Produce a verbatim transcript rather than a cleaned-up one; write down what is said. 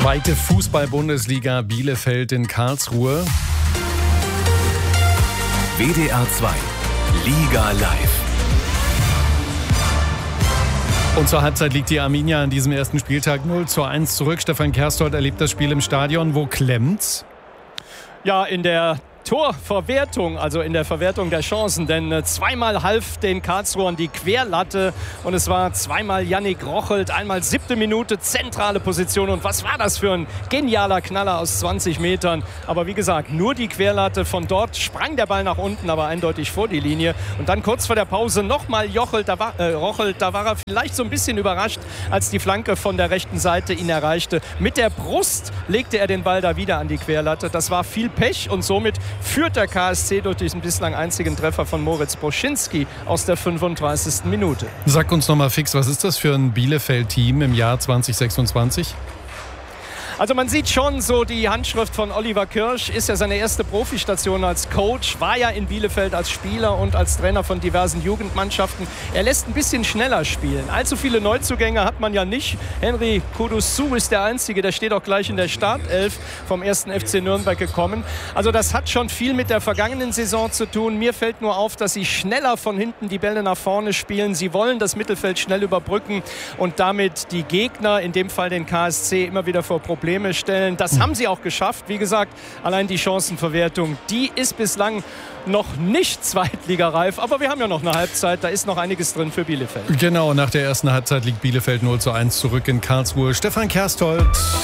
Zweite Fußball-Bundesliga, Bielefeld in Karlsruhe. W D R zwei, Liga live. Und zur Halbzeit liegt die Arminia an diesem ersten Spieltag null zu eins zurück. Stefan Kerstordt erlebt das Spiel im Stadion. Wo klemmt's? Ja, in der Torverwertung, also in der Verwertung der Chancen, denn äh, zweimal half den Karlsruhern die Querlatte und es war zweimal Yannick Rochelt, einmal siebte Minute, zentrale Position und was war das für ein genialer Knaller aus zwanzig Metern, aber wie gesagt, nur die Querlatte, von dort sprang der Ball nach unten, aber eindeutig vor die Linie und dann kurz vor der Pause nochmal Jochelt, da war, äh, Rochelt, da war er vielleicht so ein bisschen überrascht, als die Flanke von der rechten Seite ihn erreichte. Mit der Brust legte er den Ball da wieder an die Querlatte, das war viel Pech und somit führt der K S C durch diesen bislang einzigen Treffer von Moritz Boschinski aus der fünfunddreißigsten Minute. Sag uns noch mal fix, was ist das für ein Bielefeld-Team im Jahr zwanzig sechsundzwanzig? Also man sieht schon so die Handschrift von Oliver Kirsch, ist ja seine erste Profistation als Coach, war ja in Bielefeld als Spieler und als Trainer von diversen Jugendmannschaften. Er lässt ein bisschen schneller spielen. Allzu viele Neuzugänge hat man ja nicht. Henry Kudusu ist der Einzige, der steht auch gleich in der Startelf vom ersten F C Nürnberg gekommen. Also das hat schon viel mit der vergangenen Saison zu tun. Mir fällt nur auf, dass sie schneller von hinten die Bälle nach vorne spielen. Sie wollen das Mittelfeld schnell überbrücken und damit die Gegner, in dem Fall den K S C, immer wieder vor Probleme stellen. Das haben sie auch geschafft. Wie gesagt, allein die Chancenverwertung, die ist bislang noch nicht zweitligareif. Aber wir haben ja noch eine Halbzeit. Da ist noch einiges drin für Bielefeld. Genau, nach der ersten Halbzeit liegt Bielefeld null zu eins zurück in Karlsruhe. Stefan Kerstordt